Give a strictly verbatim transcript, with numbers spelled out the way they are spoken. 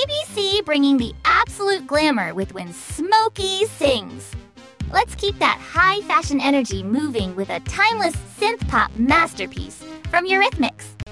B C bringing the absolute glamour with When Smokey Sings. Let's keep that high fashion energy moving with a timeless synth pop masterpiece from Eurythmics.